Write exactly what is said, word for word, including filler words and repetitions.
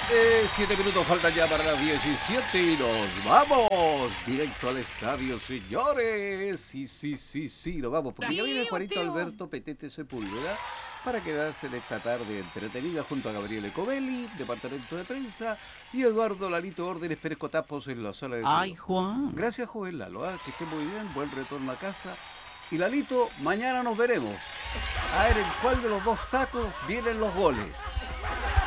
Eh, siete minutos faltan ya para las diecisiete y nos vamos directo al estadio, señores. Sí, sí, sí, sí, nos vamos. Porque ya viene Tío, Juanito tío. Alberto Petete Sepúlveda para quedarse en esta tarde entretenida junto a Gabriele Covelli, departamento de prensa, y Eduardo Lalito Órdenes Pérez Cotapos en la sala de Ay, sonido. Juan. Gracias, Joven Lalo, ¿ah? Que esté muy bien, buen retorno a casa. Y Lalito, mañana nos veremos. A ver en cuál de los dos sacos vienen los goles.